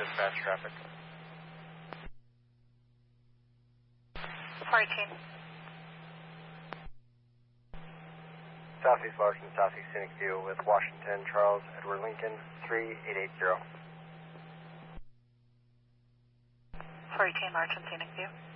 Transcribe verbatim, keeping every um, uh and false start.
dispatch traffic. four eighteen. Southeast Larson, Southeast Scenic View with Washington, Charles, Edward Lincoln, three eight eight zero. four eighteen, Larson, Scenic View.